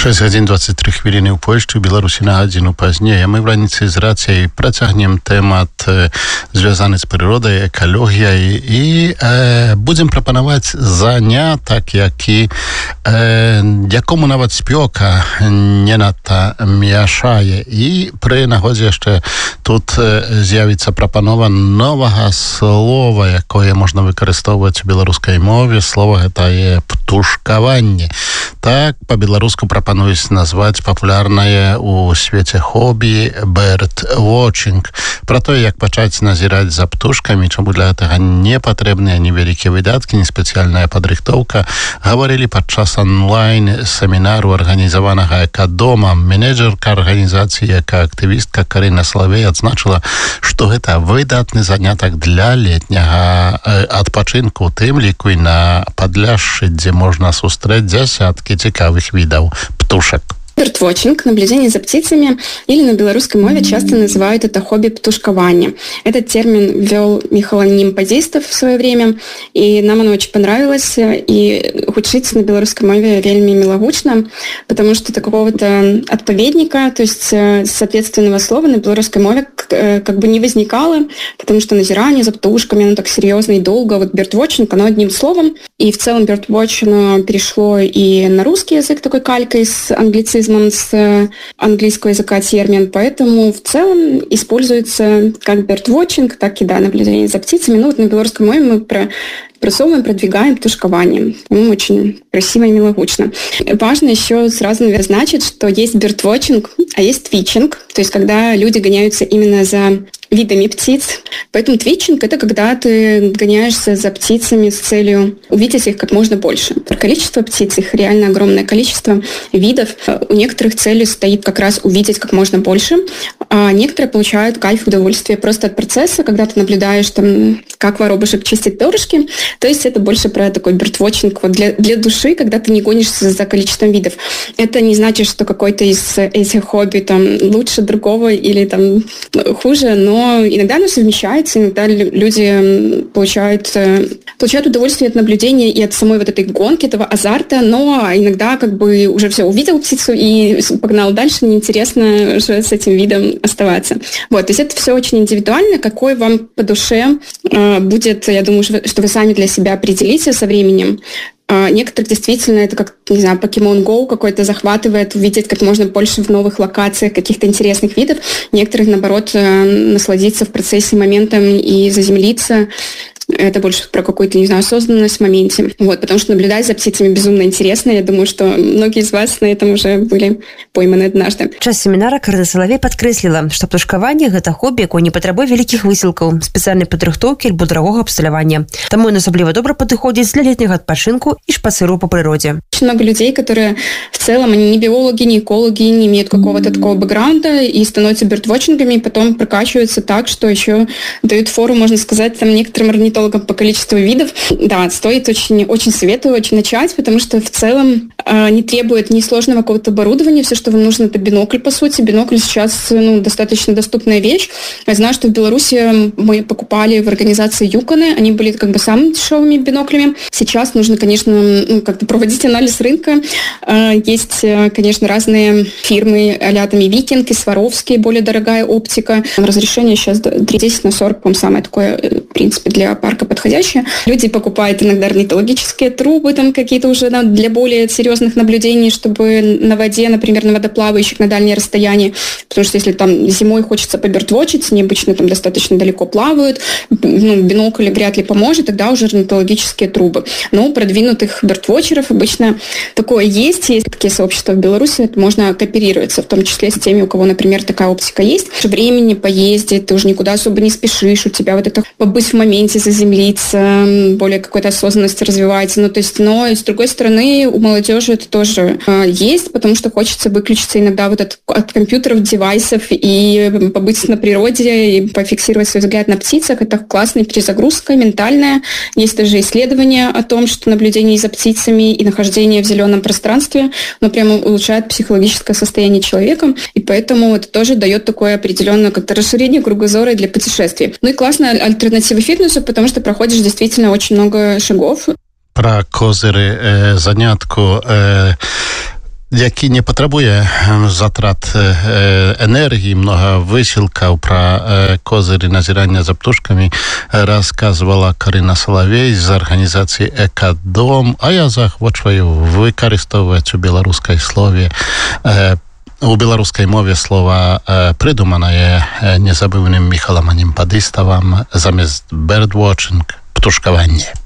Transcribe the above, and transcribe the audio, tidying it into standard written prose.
6:23 у Польшчы, Беларусі на гадзіну пазней. Мы в раніцы з рацыяй працягнем тэмат звязаны з прыродай, экалогіяй і будзем прапанаваць занятак, якому нават спёка не надта мяшае. І пры нагодзе яшчэ тут з'явіцца прапанова новага слова, якое можна выкарыстоўваць у беларускай мове. Слова гэтае птушкаванне. Так, по-беларуску прапануюць назваць папулярнае у свеце хобі bird-watching. Пра тое, як пачаць назіраць за птушкамі, чаму для гэтага не патрэбныя ні вялікія выдаткі, ні спецыяльная падрыхтоўка, гаварылі падчас онлайн-семінару арганізаванага экадомам. Менеджерка арганізацыі экаактывістка Карына Славей адзначыла, што гэта выдатны занятак для летняга адпачынку, у тым ліку і на Падляшшы, дзе можна сустрэць дзясяткі цікавых видов птушек. Birdwatching, наблюдение за птицами, или на белорусской мове часто называют это хобби птушкования. Этот термин ввел Михаил Нимпозистов в свое время, и нам оно очень понравилось, и гучится на белорусской мове вельми милагучно, потому что такого-то отповедника, то есть соответственного слова на белорусской мове как бы не возникало, потому что назирание за птушками, оно так серьезно и долго. Вот birdwatching, оно одним словом, и в целом birdwatching перешло и на русский язык такой калькой с англицизмом, с английского языка термин, поэтому в целом используется как birdwatching, так и наблюдение за птицами. Ну вот на белорусском мове мы просовываем, продвигаем птушкование. Очень красиво и милогучно. Важно еще сразу значить, что есть birdwatching, а есть твичинг, то есть когда люди гоняются именно за видами птиц. Поэтому твичинг — это когда ты гоняешься за птицами с целью увидеть их как можно больше. Про количество птиц, их реально огромное количество видов. У некоторых целью стоит как раз увидеть как можно больше, а некоторые получают кайф, удовольствие просто от процесса, когда ты наблюдаешь, там, как воробушек чистит перышки. То есть это больше про такой birdwatching вот для души, когда ты не гонишься за количеством видов. Это не значит, что какой-то из этих хобби там лучше другого или там хуже, но иногда оно совмещается, иногда люди получают удовольствие от наблюдения и от самой вот этой гонки, этого азарта, но иногда как бы уже все, увидел птицу и погнал дальше, неинтересно уже с этим видом оставаться. Вот, то есть это все очень индивидуально, какой вам по душе будет, я думаю, что вы сами для себя определите со временем. Некоторых действительно это как, не знаю, Pokemon Go какой-то захватывает, увидеть как можно больше в новых локациях каких-то интересных видов. Некоторых, наоборот, насладиться в процессе моментом и заземлиться. Это больше про какую-то, не знаю, осознанность в моменте. Вот, потому что наблюдать за птицами безумно интересно. Я думаю, что многие из вас на этом уже были пойманы однажды. Час семінара Карына Салавей падкрэсліла, што птушкаванне – гэта хобі, якое не патрабуе вялікіх высілкаў, спецыяльнай падрыхтоўкі альбо дарагога абсталявання. Таму ён асабліва добра падыходзіць для летняга адпачынку і шпацыру по прыроде. Очень много людей, которые в целом, они не биологи, не экологи, не имеют какого-то такого бэкграунда и становятся birdwatchingами, и потом прокачиваются так, что еще дают фору, можно сказать, там некоторым орнитологам по количеству видов. Да, стоит очень советую начать, потому что в целом не требует ни сложного какого-то оборудования. Все, что вам нужно, это бинокль, по сути. Бинокль сейчас достаточно доступная вещь. Я знаю, что в Беларуси мы покупали в организации Юконы. Они были как бы самыми дешевыми биноклями. Сейчас нужно, конечно, как-то проводить анализ рынка. Есть, конечно, разные фирмы а-ля там и Викинг, и Сваровский, более дорогая оптика. Разрешение сейчас 10/40, по-моему, самое такое, в принципе, для парка подходящее. Люди покупают иногда орнитологические трубы там какие-то уже для более серьезных наблюдений, чтобы на воде, например, на водоплавающих на дальние расстояния, потому что если там зимой хочется побирдвотчить, они обычно там достаточно далеко плавают, бинокль вряд ли поможет, тогда уже орнитологические трубы. Но у продвинутых бирдвотчеров обычно такое есть такие сообщества в Беларуси, это можно кооперироваться, в том числе с теми, у кого, например, такая оптика есть. Времени поездить, ты уже никуда особо не спешишь, у тебя вот это побыть в моменте, заземлиться, более какой-то осознанности развивается. Но с другой стороны, у молодежи это тоже есть, потому что хочется выключиться иногда вот от компьютеров, девайсов и побыть на природе, и пофиксировать свой взгляд на птицах. Это классная перезагрузка ментальная. Есть даже исследования о том, что наблюдение за птицами и нахождение в зеленом пространстве, прямо улучшает психологическое состояние человека, и поэтому это тоже дает такое определенное как-то расширение кругозора для путешествий. И классная альтернатива фитнесу, потому что проходишь действительно очень много шагов. Про козыры занятку які не патрабуе затрат энергии, много высілкаў пра козыры назірання за птушкамі рассказывала Карына Салавей з арганізацыі «Экадом», а я захвочваю выкарыстоўваць у беларускай мове слова прыдуманае незабыўным Міхалам Анімпадыставам замест «birdwatching» – птушкаванне.